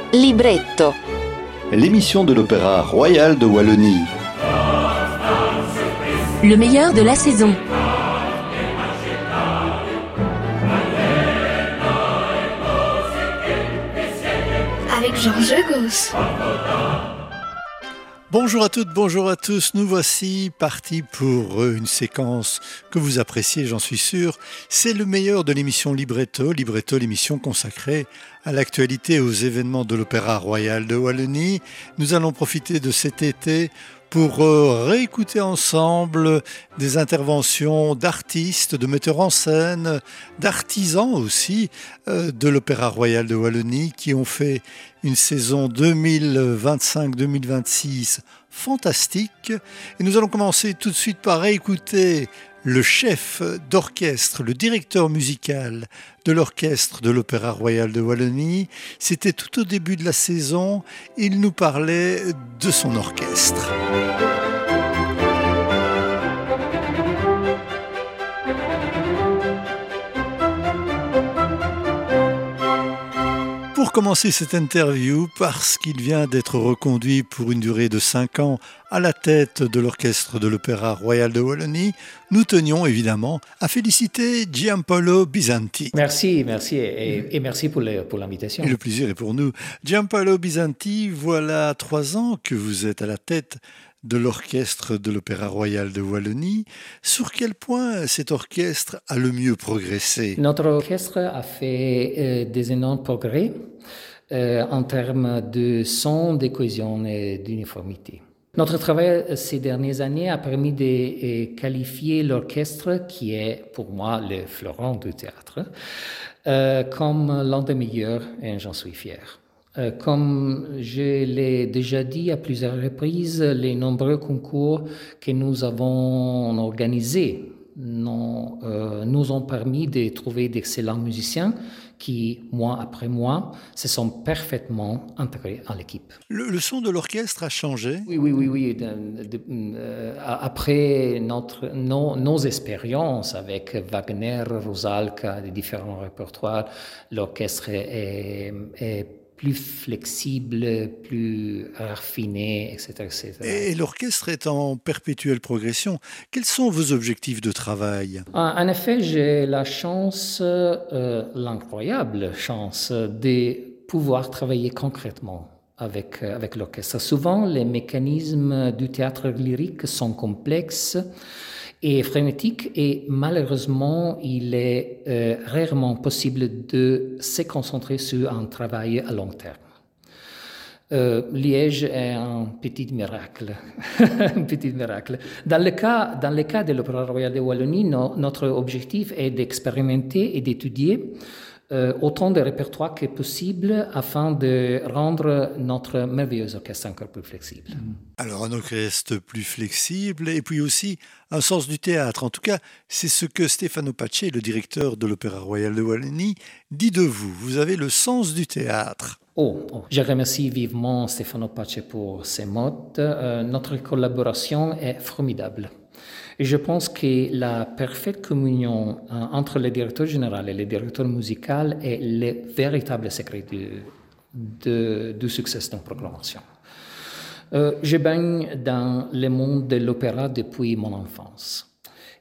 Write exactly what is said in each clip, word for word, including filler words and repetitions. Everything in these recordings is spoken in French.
Libretto. L'émission de l'Opéra Royal de Wallonie. Le meilleur de la saison. Avec Georges Gauss. Bonjour à toutes, bonjour à tous. Nous voici partis pour une séquence que vous appréciez, j'en suis sûr. C'est le meilleur de l'émission Libretto. Libretto, l'émission consacrée à l'actualité et aux événements de l'Opéra Royal de Wallonie. Nous allons profiter de cet été pour réécouter ensemble des interventions d'artistes, de metteurs en scène, d'artisans aussi de l'Opéra Royal de Wallonie qui ont fait une saison deux mille vingt-cinq deux mille vingt-six fantastique. Et nous allons commencer tout de suite par réécouter le chef d'orchestre, le directeur musical de l'orchestre de l'Opéra Royal de Wallonie. C'était tout au début de la saison. Il nous parlait de son orchestre. Pour commencer cette interview, parce qu'il vient d'être reconduit pour une durée de cinq ans à la tête de l'orchestre de l'Opéra Royal de Wallonie, nous tenions évidemment à féliciter Giampaolo Bisanti. Merci, merci et, et merci pour, le, pour l'invitation. Et le plaisir est pour nous. Giampaolo Bisanti, voilà trois ans que vous êtes à la tête de l'orchestre de l'Opéra Royal de Wallonie. Sur quel point cet orchestre a le mieux progressé ? Notre orchestre a fait euh, des énormes progrès euh, en termes de son, de cohésion et d'uniformité. Notre travail ces dernières années a permis de euh, qualifier l'orchestre, qui est pour moi le fleuron du théâtre, euh, comme l'un des meilleurs, et j'en suis fier. Comme je l'ai déjà dit à plusieurs reprises, les nombreux concours que nous avons organisés nous, euh, nous ont permis de trouver d'excellents musiciens qui, mois après mois, se sont parfaitement intégrés à l'équipe. Le, le son de l'orchestre a changé ? Oui, oui, oui. oui. De, de, euh, après notre, nos, nos expériences avec Wagner, Rusalka, les différents répertoires, l'orchestre est, est plus flexible, plus raffiné, et cetera, et cetera. Et l'orchestre est en perpétuelle progression. Quels sont vos objectifs de travail ? En effet, j'ai la chance, euh, l'incroyable chance de pouvoir travailler concrètement avec, avec l'orchestre. Souvent, les mécanismes du théâtre lyrique sont complexes et frénétique, et malheureusement, il est euh, rarement possible de se concentrer sur un travail à long terme. Euh, Liège est un petit miracle. un petit miracle. Dans le cas, dans le cas de l'Opéra Royal de Wallonie, no, notre objectif est d'expérimenter et d'étudier Euh, autant de répertoires que possible afin de rendre notre merveilleux orchestre encore plus flexible. Alors un orchestre plus flexible et puis aussi un sens du théâtre. En tout cas, c'est ce que Stefano Pace, le directeur de l'Opéra Royal de Wallonie, dit de vous. Vous avez le sens du théâtre. Oh, oh. Je remercie vivement Stefano Pace pour ces mots. Euh, notre collaboration est formidable. Et je pense que la parfaite communion euh, entre le directeur général et le directeur musical est le véritable secret du, de, du succès de la programmation. Euh, je baigne dans le monde de l'opéra depuis mon enfance.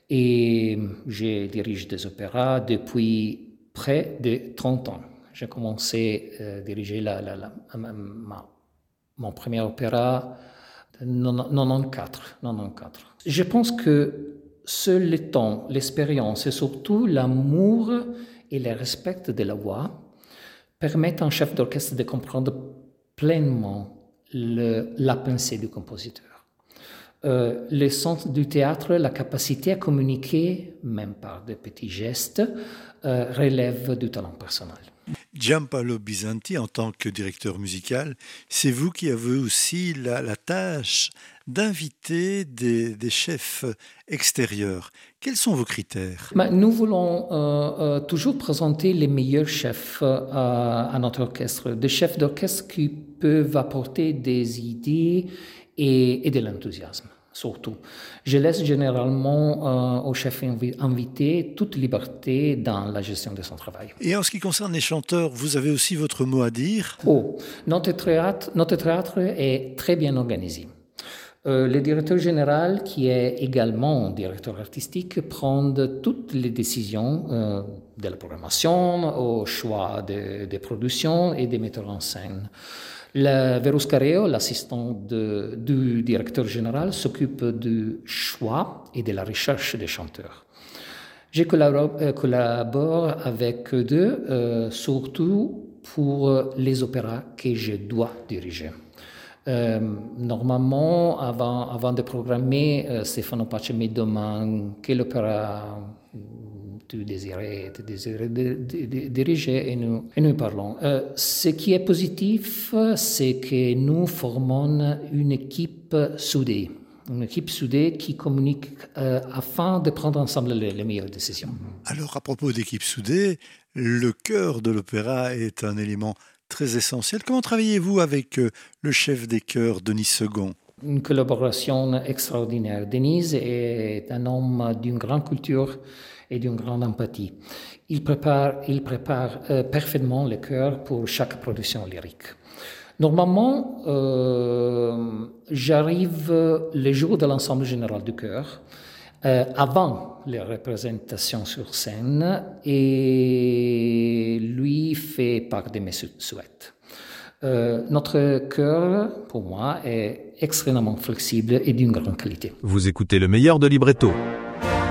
Et je dirige des opéras depuis près de trente ans. J'ai commencé à diriger la, la, la, ma, ma, mon premier opéra en quatre-vingt-quatorze. Je pense que seul le temps, l'expérience et surtout l'amour et le respect de la voix permettent à un chef d'orchestre de comprendre pleinement le, la pensée du compositeur. Euh, le sens du théâtre, la capacité à communiquer, même par de petits gestes, euh, relève du talent personnel. Giampaolo Bisanti, en tant que directeur musical, c'est vous qui avez aussi la, la tâche d'inviter des, des chefs extérieurs. Quels sont vos critères ? Mais nous voulons euh, euh, toujours présenter les meilleurs chefs euh, à notre orchestre, des chefs d'orchestre qui peuvent apporter des idées et, et de l'enthousiasme. surtout. Je laisse généralement euh, au chef invi- invité toute liberté dans la gestion de son travail. Et en ce qui concerne les chanteurs, vous avez aussi votre mot à dire? Oh, notre théâtre, notre théâtre est très bien organisé. Euh, le directeur général, qui est également directeur artistique, prend toutes les décisions euh, de la programmation, au choix des de productions et des metteurs en scène. Le Verus Carreo, l'assistant de, du directeur général, s'occupe du choix et de la recherche des chanteurs. Je collabore, euh, collabore avec eux deux, euh, surtout pour les opéras que je dois diriger. Euh, normalement, avant, avant de programmer, euh, Stefano Pace me demande quel opéra tu désirais, tu désirais de, de, de, diriger et nous, et nous parlons. Euh, ce qui est positif, c'est que nous formons une équipe soudée. Une équipe soudée qui communique euh, afin de prendre ensemble les, les meilleures décisions. Alors, à propos d'équipe soudée, le chœur de l'opéra est un élément très essentiel. Comment travaillez-vous avec euh, le chef des chœurs, Denis Second? Une collaboration extraordinaire. Denis est un homme d'une grande culture et d'une grande empathie. Il prépare, il prépare euh, parfaitement le chœur pour chaque production lyrique. Normalement, euh, j'arrive le jour de l'ensemble général du chœur, euh, avant les représentations sur scène, et lui fait part de mes souhaits. Euh, notre chœur, pour moi, est extrêmement flexible et d'une grande qualité. Vous écoutez le meilleur de Libretto.